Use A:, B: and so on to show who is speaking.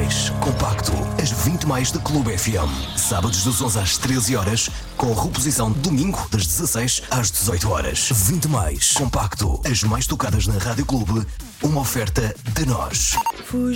A: mais compacto, as 20 mais da Clube FM. Sábados das 11 às 13 horas, com reposição domingo das 16 às 18 horas. 20 mais compacto, as mais tocadas na Rádio Clube, uma oferta de nós.